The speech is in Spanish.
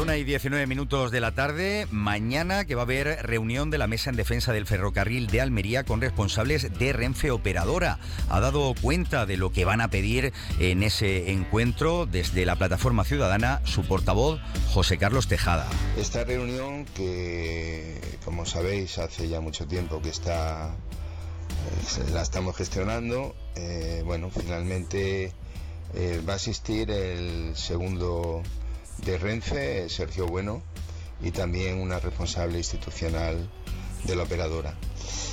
1:19 de la tarde, mañana que va a haber reunión de la Mesa en Defensa del Ferrocarril de Almería con responsables de Renfe Operadora. Ha dado cuenta de lo que van a pedir en ese encuentro desde la Plataforma Ciudadana su portavoz, José Carlos Tejada. Esta reunión que, como sabéis, hace ya mucho tiempo que la estamos gestionando, finalmente va a asistir el segundo de Renfe, Sergio Bueno, y también una responsable institucional de la operadora.